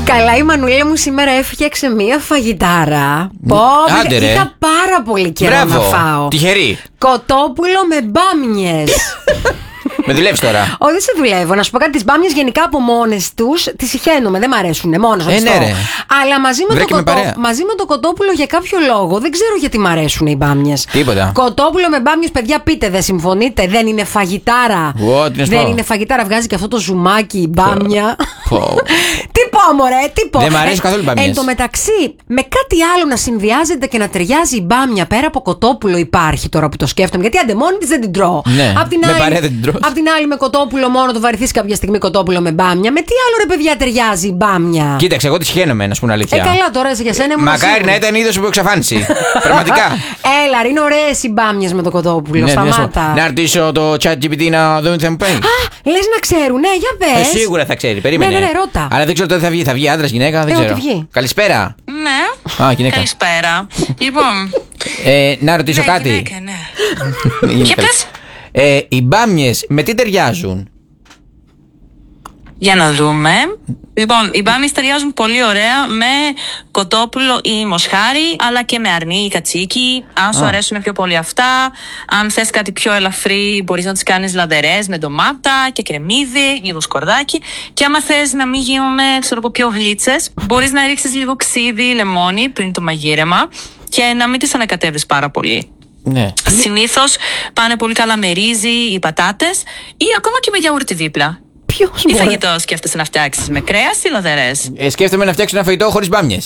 Καλά, η Μανούλα μου σήμερα έφτιαξε μία φαγητάρα. Είχα πάρα πολύ καιρό να φάω. Τυχερή. Κοτόπουλο με μπάμιες. Με δουλεύει τώρα. Όχι, δεν σε δουλεύω. Να σου πω κάτι, τις μπάμιες γενικά από μόνες τους τις συχαίνομαι, δεν μ' αρέσουν μόνος αυτό. Ναι, ρε. Αλλά μαζί με το κοτόπουλο για κάποιο λόγο, δεν ξέρω γιατί μ' αρέσουν οι μπάμιες. Τίποτα. Κοτόπουλο με μπάμιες, παιδιά, πείτε, δεν συμφωνείτε? Δεν είναι φαγητάρα? Δεν είναι φαγητάρα, βγάζει και αυτό το ζουμάκι η μπάμια. Τι πω, μωρέ, τι πω. Δεν μ' αρέσει καθόλου η μπάμιες. Εν τω μεταξύ, με κάτι άλλο να συνδυάζεται και να ταιριάζει η μπάμια πέρα από κοτόπουλο υπάρχει τώρα που το σκέφτομαι. Γιατί άντε μόνη της δεν την τρώω. Ναι, με παρέα δεν την τρώω. Απ' την άλλη με κοτόπουλο μόνο, το βαρεθείς κάποια στιγμή κοτόπουλο με μπάμια. Με τι άλλο ρε παιδιά ταιριάζει η μπάμια? Κοίταξε, εγώ τη χαίνομαι, να σου πω αλήθεια. Καλά τώρα για σένα ήμουν. Μακάρι να ήταν είδος από εξαφάνιση. Πραγματικά. Έλα, είναι ωραίες οι μπάμιες με το κοτόπουλο. Ναι, σταμάτα. Να ρωτήσω το ChatGPT να δούμε τι θα μου πει. Λες να ξέρουν, ναι, για πες. Σίγουρα θα ξέρει, περίμενε. Ναι, ρώτα. Αλλά δεν ξέρω τότε θα βγει. Θα βγει άντρας, γυναίκα, δεν ξέρω. Καλησπέρα. Ναι. Γυναίκα. Καλησπέρα. Λοιπόν. Να ρωτήσω κάτι. Γυναίκα, ναι. Και πες. Οι μπάμιες με τι ταιριάζουν? Για να δούμε. Λοιπόν, οι μπάμιες ταιριάζουν πολύ ωραία με κοτόπουλο ή μοσχάρι, αλλά και με αρνί ή κατσίκι. Αν σου αρέσουν πιο πολύ αυτά. Αν θες κάτι πιο ελαφρύ, μπορείς να τις κάνεις λαδερές με ντομάτα και κρεμμύδι, λίγο σκορδάκι. Και άμα θες να μην γίνουν πιο γλίτσες, μπορείς να ρίξεις λίγο ξύδι ή λεμόνι πριν το μαγείρεμα και να μην τις ανακατεύεις πάρα πολύ. Ναι. Συνήθως πάνε πολύ καλά με ρύζι ή πατάτες ή ακόμα και με γιαούρτι δίπλα. Ποιος ή φαγητό σκέφτεσαι να φτιάξεις, με κρέας ή λαδερές? Σκέφτομαι να φτιάξω ένα φαγητό χωρίς μπάμιες.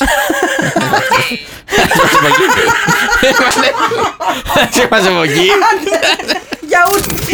Σε μαζεμογεί. Γιαούρτι.